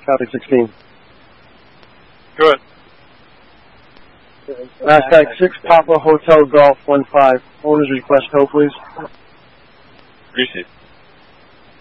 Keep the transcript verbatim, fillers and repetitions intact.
Copy sixteen. Go ahead. Nasdaq six Papa Hotel Golf one five. Owner's request code, please. Received.